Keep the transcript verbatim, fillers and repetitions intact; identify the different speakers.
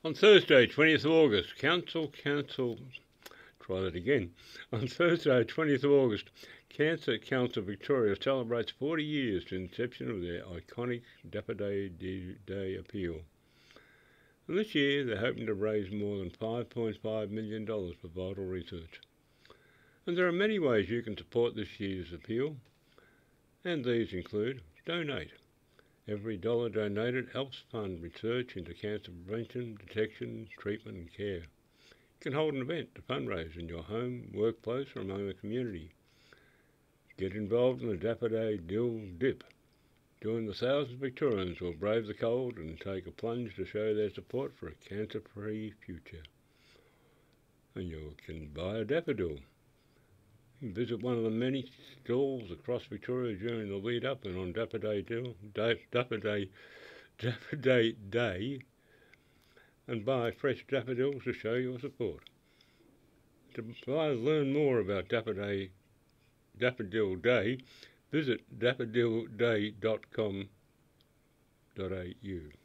Speaker 1: On Thursday, twentieth of August, Council Council. Try that again. On Thursday, twentieth of August, Cancer Council Victoria celebrates forty years to the inception of their iconic Dapper Day, Day appeal. And this year, they're hoping to raise more than five point five million dollars for vital research. And there are many ways you can support this year's appeal, and these include donate. Every dollar donated helps fund research into cancer prevention, detection, treatment and care. You can hold an event to fundraise in your home, workplace or among the community. Get involved in the Dapper Day Dill Dip. Join the thousands of Victorians who will brave the cold and take a plunge to show their support for a cancer-free future. And you can buy a daffodil. Visit one of the many stalls across Victoria during the lead up and on Dapper Day, Dapper Day, Dapper Day Day, and buy fresh daffodils to show your support. To learn more about Dapper Day, Daffodil Day, visit daffodil day dot com dot a u.